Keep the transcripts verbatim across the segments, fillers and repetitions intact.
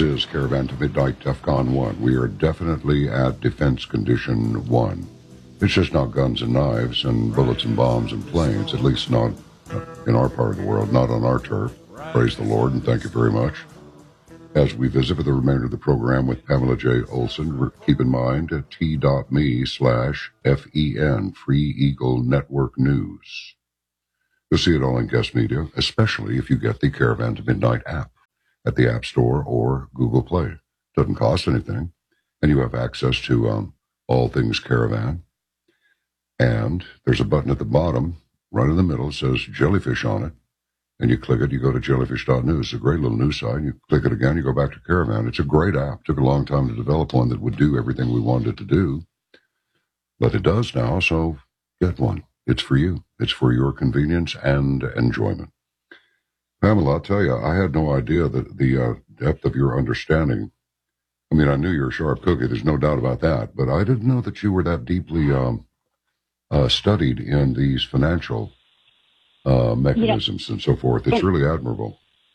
This is Caravan to Midnight DEFCON one. We are definitely at defense condition one. It's just not guns and knives and bullets and bombs and planes, at least not in our part of the world, not on our turf. Praise the Lord, and thank you very much. As we visit for the remainder of the program with Pamela J. Olson, keep in mind at t.me slash F-E-N, Free Eagle Network News. You'll see it all in guest media, especially if you get the Caravan to Midnight app at the App Store or Google Play. Doesn't cost anything, and you have access to um, all things Caravan. And there's a button at the bottom, right in the middle, it says Jellyfish on it. And you click it, you go to jellyfish dot news. It's a great little news site. You click it again, you go back to Caravan. It's a great app. It took a long time to develop one that would do everything we wanted it to do. But it does now, so get one. It's for you. It's for your convenience and enjoyment. Pamela, I'll tell you, I had no idea that the uh, depth of your understanding. I mean, I knew you're a sharp cookie. There's no doubt about that. But I didn't know that you were that deeply um, uh, studied in these financial Uh, mechanisms yeah. and so forth. It's and, really admirable.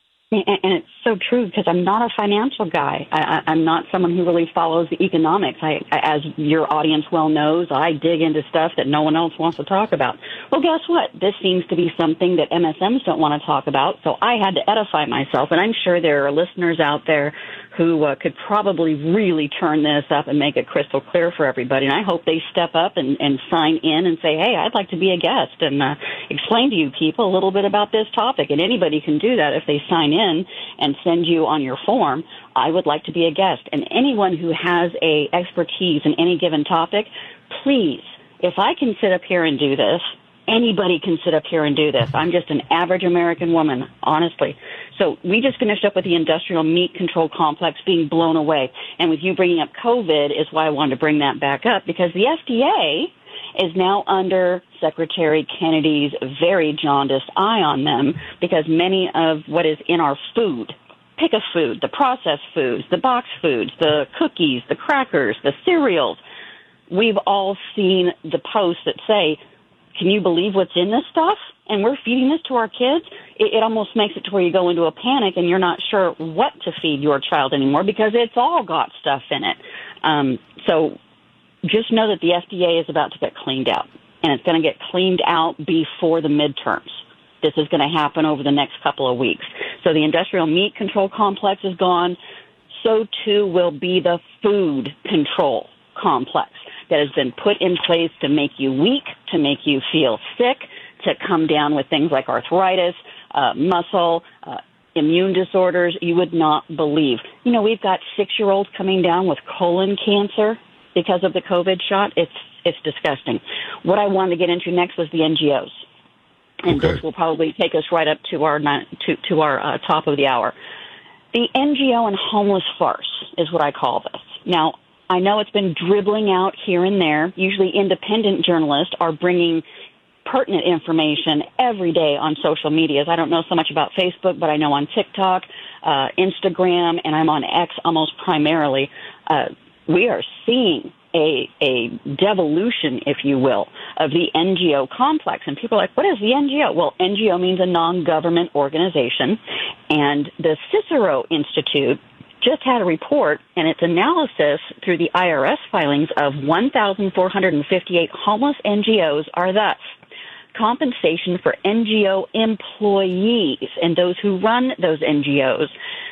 And it's so true because I'm not a financial guy. I, I'm not someone who really follows the economics. I, as your audience well knows, I dig into stuff that no one else wants to talk about. Well, guess what? This seems to be something that M S Ms don't want to talk about, so I had to edify myself, and I'm sure there are listeners out there who uh, could probably really turn this up and make it crystal clear for everybody. And I hope they step up and, and sign in and say, hey, I'd like to be a guest and uh, explain to you people a little bit about this topic. And anybody can do that if they sign in and send you on your form, I would like to be a guest. And anyone who has a expertise in any given topic, please, if I can sit up here and do this, anybody can sit up here and do this. I'm just an average American woman, honestly. So we just finished up with the industrial meat control complex being blown away. And with you bringing up COVID is why I wanted to bring that back up, because the F D A is now under Secretary Kennedy's very jaundiced eye on them, because many of what is in our food, pick a food, the processed foods, the box foods, the cookies, the crackers, the cereals, we've all seen the posts that say, can you believe what's in this stuff? And we're feeding this to our kids? It, it almost makes it to where you go into a panic and you're not sure what to feed your child anymore because it's all got stuff in it. Um, so just know that the F D A is about to get cleaned out, and it's going to get cleaned out before the midterms. This is going to happen over the next couple of weeks. So the industrial meat control complex is gone. So too will be the food control complex that has been put in place to make you weak, to make you feel sick, to come down with things like arthritis, uh, muscle, uh, immune disorders you would not believe. You know, we've got six-year-olds coming down with colon cancer because of the COVID shot. It's it's disgusting. What I wanted to get into next was the N G Os. And okay. This will probably take us right up to our to, to our uh, top of the hour. The N G O and homeless farce is what I call this. Now, I know it's been dribbling out here and there. Usually independent journalists are bringing pertinent information every day on social medias. I don't know so much about Facebook, but I know on TikTok, uh, Instagram, and I'm on X almost primarily. Uh, we are seeing a, a devolution, if you will, of the N G O complex. And people are like, what is the N G O? Well, N G O means a non-government organization. And the Cicero Institute just had a report, and its analysis through the I R S filings of one thousand four hundred fifty-eight homeless N G Os are thus: compensation for N G O employees and those who run those N G Os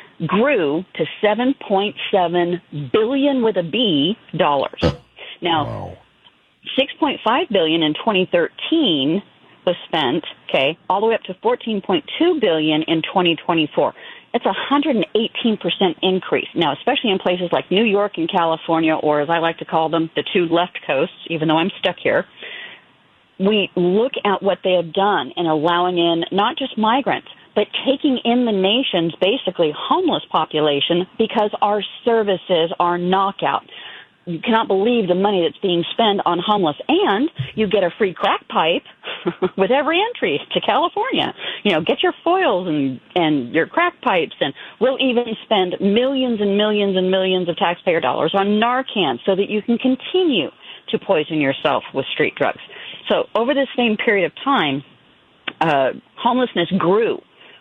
grew to seven point seven billion with a B dollars. Now, wow. six point five billion in twenty thirteen was spent, okay, all the way up to fourteen point two billion in twenty twenty-four. It's a one hundred eighteen percent increase. Now, especially in places like New York and California, or as I like to call them, the two left coasts, even though I'm stuck here, we look at what they have done in allowing in not just migrants, but taking in the nation's basically homeless population because our services are knockout. You cannot believe the money that's being spent on homeless, and you get a free crack pipe with every entry to California. You know, get your foils and, and your crack pipes, and we'll even spend millions and millions and millions of taxpayer dollars on Narcan so that you can continue to poison yourself with street drugs. So over this same period of time, uh, homelessness grew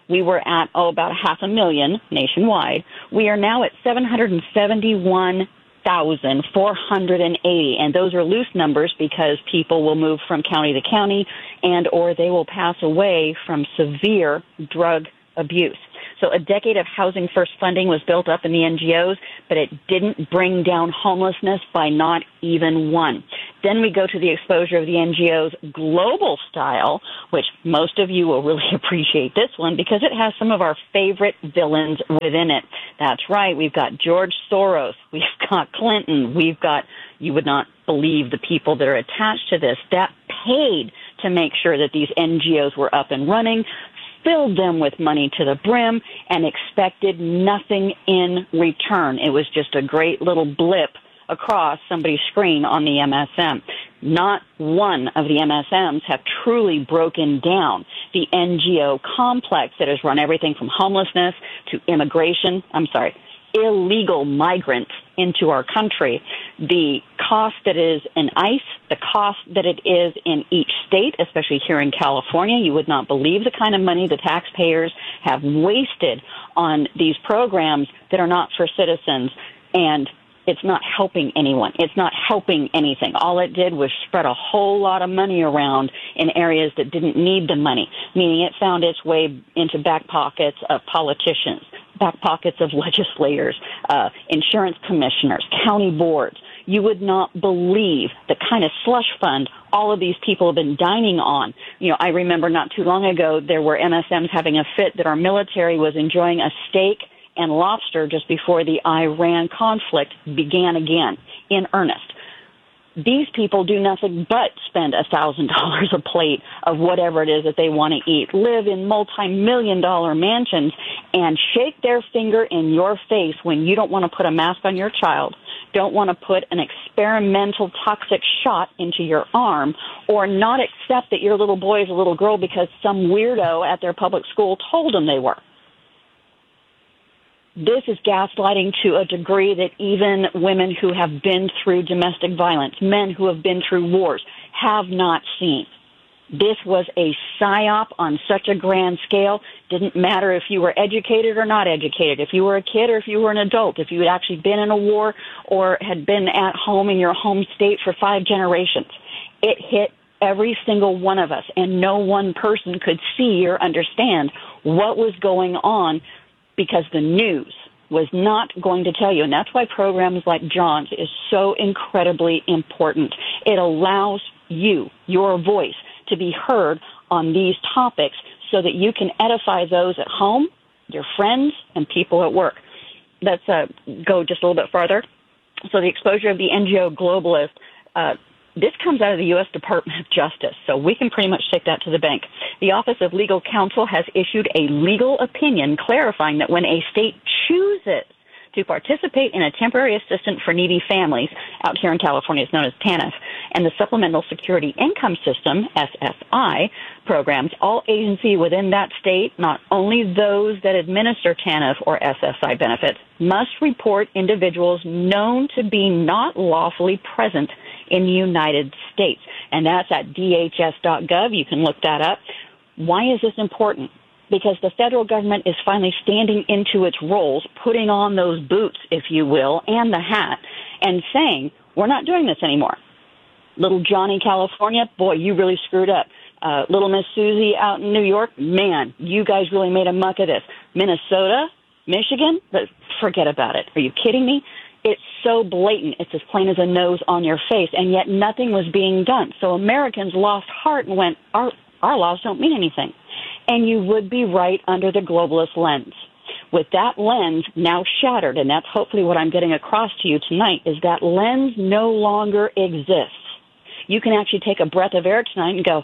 we were at, oh, about a half a million nationwide. We are now at seven hundred seventy-one thousand four hundred eighty, and those are loose numbers because people will move from county to county and or they will pass away from severe drug abuse. So a decade of Housing First funding was built up in the N G Os, but it didn't bring down homelessness by not even one. Then we go to the exposure of the N G Os global style, which most of you will really appreciate this one because it has some of our favorite villains within it. That's right. We've got George Soros. We've got Clinton. We've got, you would not believe the people that are attached to this that paid to make sure that these N G Os were up and running, filled them with money to the brim, and expected nothing in return. It was just a great little blip across somebody's screen on the M S M. Not one of the M S Ms have truly broken down the N G O complex that has run everything from homelessness to immigration, I'm sorry, illegal migrants into our country, the cost that is in ICE, the cost that it is in each state, especially here in California. You would not believe the kind of money the taxpayers have wasted on these programs that are not for citizens, and it's not helping anyone. It's not helping anything. All it did was spread a whole lot of money around in areas that didn't need the money, meaning it found its way into back pockets of politicians, back pockets of legislators, uh, insurance commissioners, county boards. You would not believe the kind of slush fund all of these people have been dining on. You know, I remember not too long ago there were M S Ms having a fit that our military was enjoying a steak and lobster just before the Iran conflict began again in earnest. These people do nothing but spend one thousand dollars a plate of whatever it is that they want to eat, live in multi-million dollar mansions, and shake their finger in your face when you don't want to put a mask on your child, don't want to put an experimental toxic shot into your arm, or not accept that your little boy is a little girl because some weirdo at their public school told them they were. This is gaslighting to a degree that even women who have been through domestic violence, men who have been through wars, have not seen. This was a psyop on such a grand scale. Didn't matter if you were educated or not educated, if you were a kid or if you were an adult, if you had actually been in a war or had been at home in your home state for five generations. It hit every single one of us, and no one person could see or understand what was going on because the news was not going to tell you. And that's why programs like John's is so incredibly important. It allows you, your voice, to be heard on these topics so that you can edify those at home, your friends, and people at work. Let's uh, go just a little bit farther. So the exposure of the N G O globalist, uh, this comes out of the U S Department of Justice, so we can pretty much take that to the bank. The Office of Legal Counsel has issued a legal opinion clarifying that when a state chooses to participate in a temporary assistance for needy families, out here in California it's known as TANF, and the Supplemental Security Income System, S S I, programs, all agencies within that state, not only those that administer TANF or S S I benefits, must report individuals known to be not lawfully present in the United States. And that's at D H S dot gov. You can look that up. Why is this important? Because the federal government is finally standing into its roles, putting on those boots, if you will, and the hat, and saying, we're not doing this anymore. Little Johnny, California, boy, you really screwed up. Uh, little Miss Susie out in New York, man, you guys really made a muck of this. Minnesota, Michigan, but forget about it. Are you kidding me? It's so blatant. It's as plain as a nose on your face, and yet nothing was being done. So Americans lost heart and went, our, our laws don't mean anything. And you would be right under the globalist lens. With that lens now shattered, and that's hopefully what I'm getting across to you tonight, is that lens no longer exists. You can actually take a breath of air tonight and go,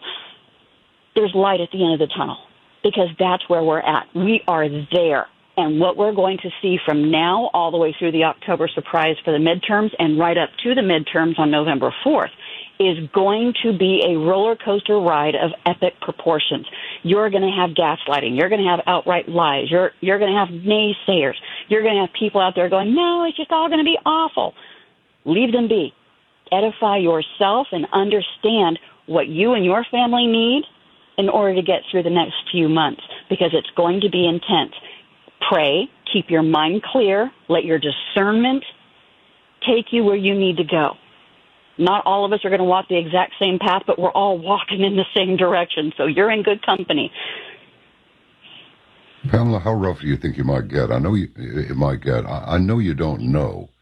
there's light at the end of the tunnel, because that's where we're at. We are there. And what we're going to see from now all the way through the October surprise for the midterms and right up to the midterms on November fourth is going to be a roller coaster ride of epic proportions. You're going to have gaslighting. You're going to have outright lies. You're, you're going to have naysayers. You're going to have people out there going, no, it's just all going to be awful. Leave them be. Edify yourself and understand what you and your family need in order to get through the next few months. because it's going to be intense. Pray, keep your mind clear, let your discernment take you where you need to go. Not all of us are going to walk the exact same path, but we're all walking in the same direction, so you're in good company. Pamela, how rough do you think you might get? I know you, it might get. I, I know you don't know,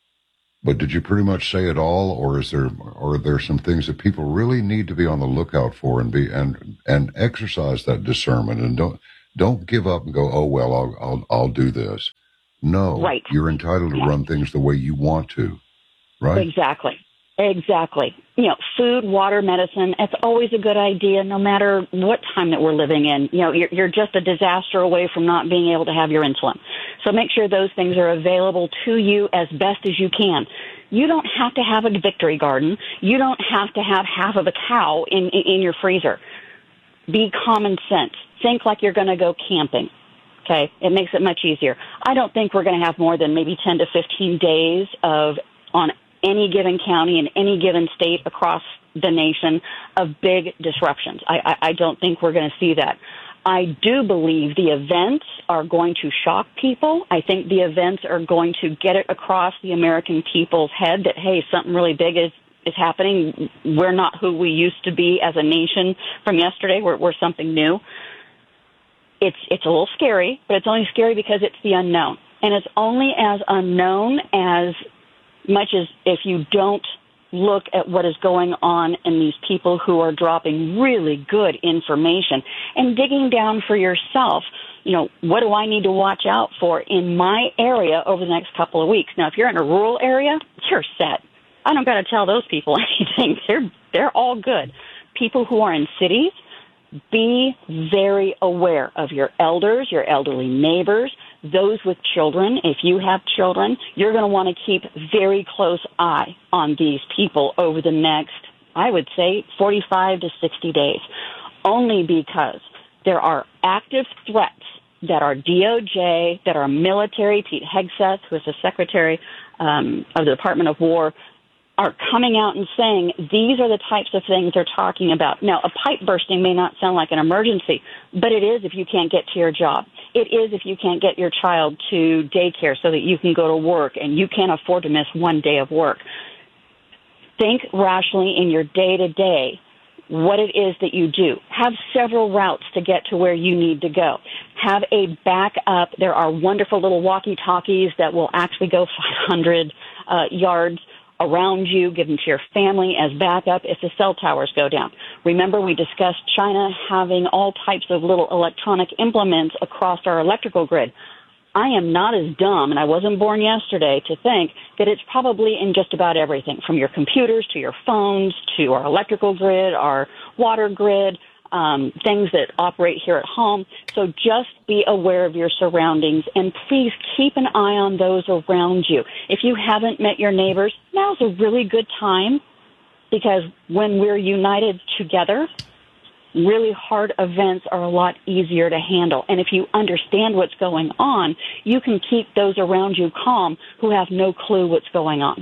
but did you pretty much say it all, or is there, or are there some things that people really need to be on the lookout for and be and and exercise that discernment and don't don't give up and go, oh well, I'll I'll, I'll do this. No, right. You're entitled to yeah. run things the way you want to, right? Exactly. Exactly. You know, food, water, medicine, it's always a good idea no matter what time that we're living in. You know, you're, you're just a disaster away from not being able to have your insulin. So make sure those things are available to you as best as you can. You don't have to have a victory garden. You don't have to have half of a cow in, in, in your freezer. Be common sense. Think like you're going to go camping. Okay? It makes it much easier. I don't think we're going to have more than maybe ten to fifteen days of on any given county in any given state across the nation of big disruptions. I, I, I don't think we're going to see that. I do believe the events are going to shock people. I think the events are going to get it across the American people's head that, hey, something really big is, is happening. We're not who we used to be as a nation from yesterday. We're, we're something new. It's, it's a little scary, but it's only scary because it's the unknown. And it's only as unknown as much as if you don't look at what is going on in these people who are dropping really good information and digging down for yourself. You know, what do I need to watch out for in my area over the next couple of weeks? Now, if you're in a rural area, you're set. I don't got to tell those people anything. They're, they're all good. People who are in cities, be very aware of your elders, your elderly neighbors, those with children. If you have children, you're going to want to keep very close eye on these people over the next, I would say, forty-five to sixty days, only because there are active threats that are D O J, that are military. Pete Hegseth, who is the Secretary um, of the Department of War, are coming out and saying these are the types of things they're talking about. Now, a pipe bursting may not sound like an emergency, but it is if you can't get to your job. It is if you can't get your child to daycare so that you can go to work and you can't afford to miss one day of work. Think rationally in your day-to-day what it is that you do. Have several routes to get to where you need to go. Have a backup. There are wonderful little walkie-talkies that will actually go five hundred uh, yards around you, give them to your family as backup if the cell towers go down. Remember, we discussed China having all types of little electronic implements across our electrical grid. I am not as dumb, and I wasn't born yesterday, to think that it's probably in just about everything, from your computers to your phones to our electrical grid, our water grid, um, things that operate here at home. So just be aware of your surroundings, and please keep an eye on those around you. If you haven't met your neighbors, now's a really good time, because when we're united together, really hard events are a lot easier to handle. And if you understand what's going on, you can keep those around you calm who have no clue what's going on.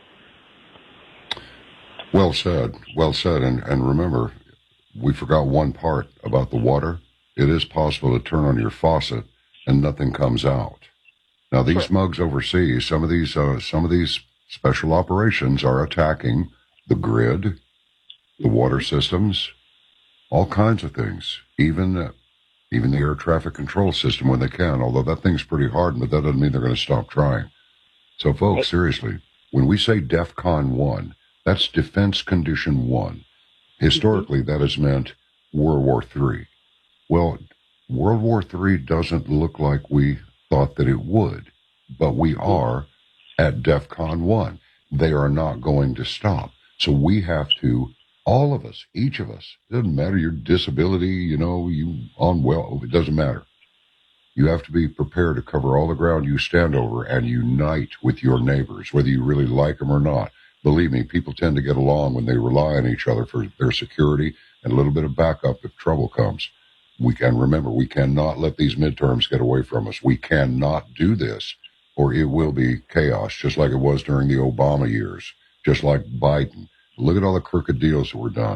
Well said. Well said. And, and remember, we forgot one part about the water. It is possible to turn on your faucet and nothing comes out. Now, these sure. mugs overseas, some of these, uh, some of these special operations are attacking the grid, the water systems, all kinds of things, even uh, even the air traffic control system when they can, although that thing's pretty hard, but that doesn't mean they're going to stop trying. So, folks, right. Seriously, when we say DEFCON one, that's Defense Condition one. Historically, mm-hmm. that has meant World War Three. Well, World War Three doesn't look like we thought that it would, but we are at DEFCON one. They are not going to stop. So we have to, all of us, each of us, it doesn't matter your disability, you know, you on well, it doesn't matter. You have to be prepared to cover all the ground you stand over and unite with your neighbors, whether you really like them or not. Believe me, people tend to get along when they rely on each other for their security and a little bit of backup if trouble comes. We can remember, we cannot let these midterms get away from us. We cannot do this, or it will be chaos, just like it was during the Obama years, just like Biden. Look at all the crooked deals that were done.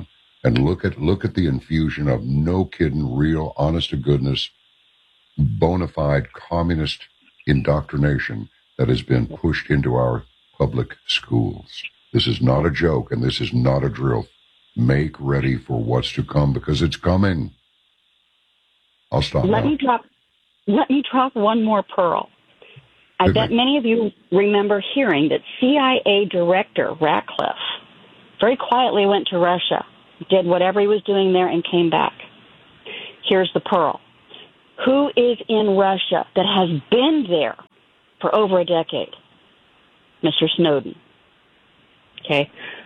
And look at look at the infusion of no kidding, real, honest to goodness, bona fide communist indoctrination that has been pushed into our public schools. This is not a joke, and this is not a drill. Make ready for what's to come, because it's coming. I'll stop Let now. me drop. Let me drop one more pearl. I Good bet night. many of you remember hearing that C I A Director Ratcliffe very quietly went to Russia, did whatever he was doing there, and came back. Here's the pearl. Who is in Russia that has been there for over a decade? Mister Snowden. Okay.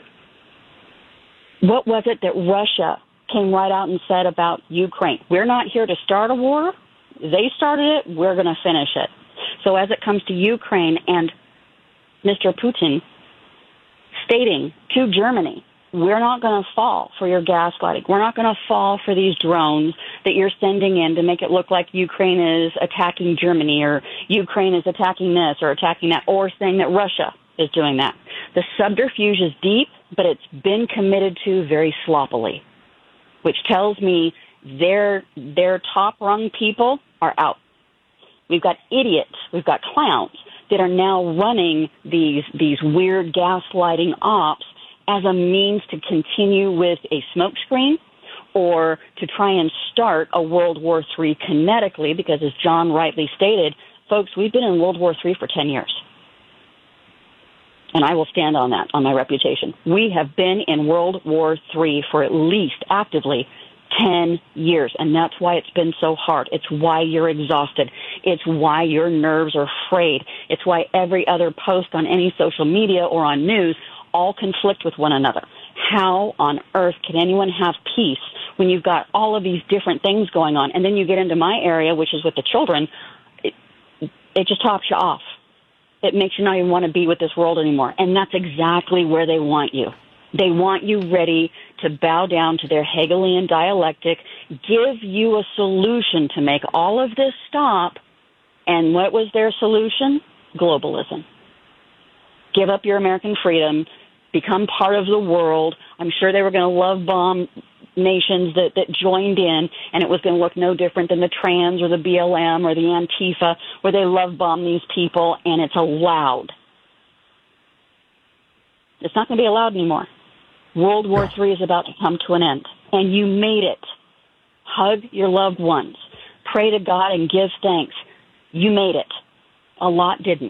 What was it that Russia came right out and said about Ukraine? We're not here to start a war. They started it. We're going to finish it. So as it comes to Ukraine and Mister Putin stating to Germany, we're not going to fall for your gaslighting. We're not going to fall for these drones that you're sending in to make it look like Ukraine is attacking Germany, or Ukraine is attacking this or attacking that, or saying that Russia is doing that. The subterfuge is deep, but it's been committed to very sloppily, which tells me their their top-rung people are out. We've got idiots, we've got clowns that are now running these these weird gaslighting ops as a means to continue with a smokescreen or to try and start a World War Three kinetically, because as John rightly stated, folks, we've been in World War Three for ten years. And I will stand on that, on my reputation. We have been in World War Three for at least actively ten years, and that's why it's been so hard. It's why you're exhausted. It's why your nerves are frayed. It's why every other post on any social media or on news all conflict with one another. How on earth can anyone have peace when you've got all of these different things going on? And then you get into my area, which is with the children. It, it just tops you off. It makes you not even want to be with this world anymore. And that's exactly where they want you. They want you ready to bow down to their Hegelian dialectic, give you a solution to make all of this stop. And what was their solution? Globalism. Give up your American freedom, become part of the world. I'm sure they were going to love bomb nations that, that joined in, and it was going to look no different than the trans or the B L M or the Antifa, where they love bomb these people, and it's allowed. It's not going to be allowed anymore. World War Three is about to come to an end, and you made it. Hug your loved ones. Pray to God and give thanks. You made it. A lot didn't.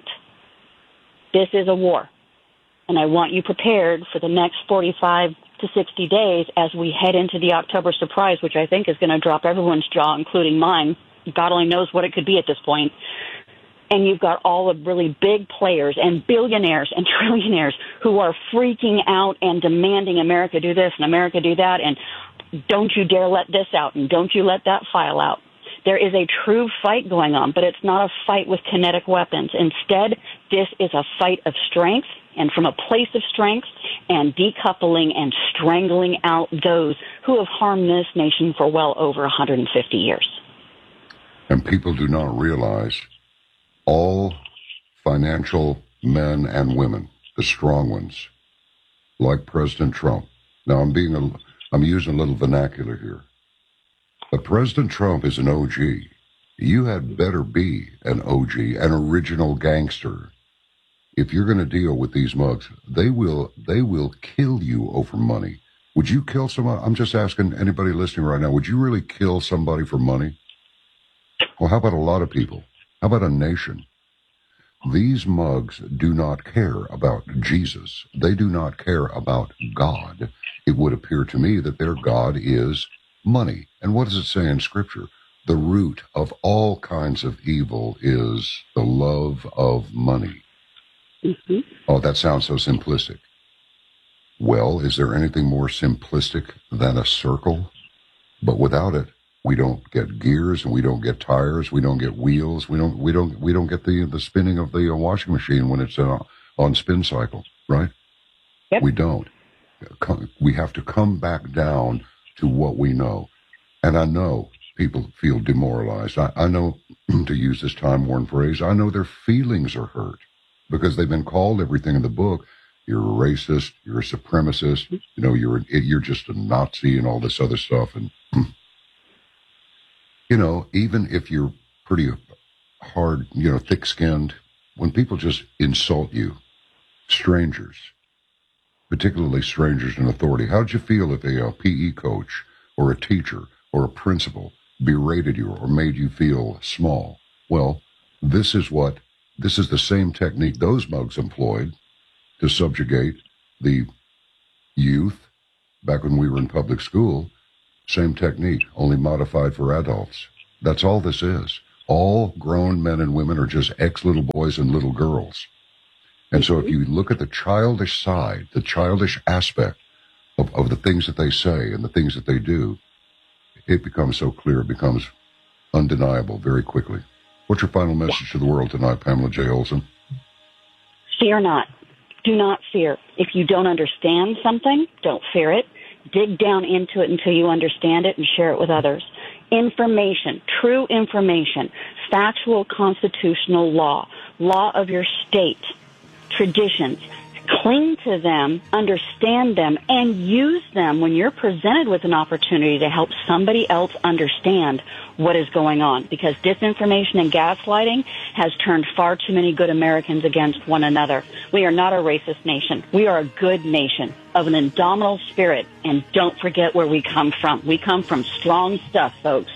This is a war, and I want you prepared for the next forty-five to sixty days as we head into the October surprise, which I think is going to drop everyone's jaw, including mine. God only knows what it could be at this point. And you've got all the really big players and billionaires and trillionaires who are freaking out and demanding America do this and America do that, and don't you dare let this out and don't you let that file out. There is a true fight going on, but it's not a fight with kinetic weapons. Instead, this is a fight of strength, and from a place of strength, and decoupling and strangling out those who have harmed this nation for well over one hundred fifty years. And people do not realize all financial men and women, the strong ones, like President Trump. Now, I'm being a, I'm using a little vernacular here. But President Trump is an O G. You had better be an O G, an original gangster. If you're going to deal with these mugs, they will they will kill you over money. Would you kill someone? I'm just asking anybody listening right now, would you really kill somebody for money? Well, how about a lot of people? How about a nation? These mugs do not care about Jesus. They do not care about God. It would appear to me that their God is money. And what does it say in Scripture? The root of all kinds of evil is the love of money. Mm-hmm. Oh, that sounds so simplistic. Well, is there anything more simplistic than a circle? But without it, we don't get gears, and we don't get tires, we don't get wheels, we don't we don't we don't get the the spinning of the washing machine when it's uh, on spin cycle, right? Yep. We don't. We have to come back down to what we know. And I know people feel demoralized. I, I know, to use this time-worn phrase, I know their feelings are hurt because they've been called everything in the book, you're a racist, you're a supremacist, you know, you're you're just a Nazi and all this other stuff. And, you know, even if you're pretty hard, you know, thick-skinned, when people just insult you, strangers, particularly strangers in authority, how'd you feel if a, a P E coach or a teacher or a principal berated you or made you feel small? Well, this is what, this is the same technique those mugs employed to subjugate the youth back when we were in public school. Same technique, only modified for adults. That's all this is. All grown men and women are just ex-little boys and little girls. And so if you look at the childish side, the childish aspect of, of the things that they say and the things that they do, it becomes so clear, it becomes undeniable very quickly. What's your final message to the world tonight, Pamela J. Olson? Fear not. Do not fear. If you don't understand something, don't fear it. Dig down into it until you understand it and share it with others. Information, true information, factual constitutional law, law of your state, traditions. Cling to them, understand them, and use them when you're presented with an opportunity to help somebody else understand what is going on. Because disinformation and gaslighting has turned far too many good Americans against one another. We are not a racist nation. We are a good nation of an indomitable spirit. And don't forget where we come from. We come from strong stuff, folks.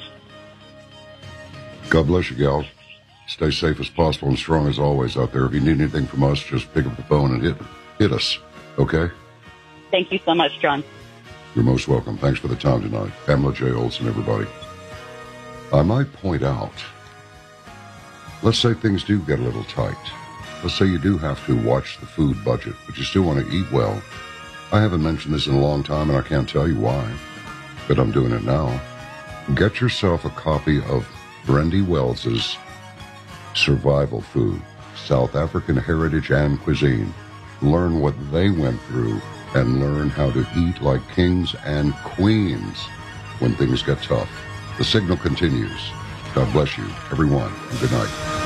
God bless you, gals. Stay safe as possible and strong as always out there. If you need anything from us, just pick up the phone and hit hit us, okay? Thank you so much, John. You're most welcome. Thanks for the time tonight. Pamela J. Olson, everybody. I might point out, let's say things do get a little tight. Let's say you do have to watch the food budget, but you still want to eat well. I haven't mentioned this in a long time, and I can't tell you why, but I'm doing it now. Get yourself a copy of Brendy Wells's Survival Food, South African Heritage and Cuisine. Learn what they went through and learn how to eat like kings and queens when things get tough. The signal continues. God bless you, everyone, and good night.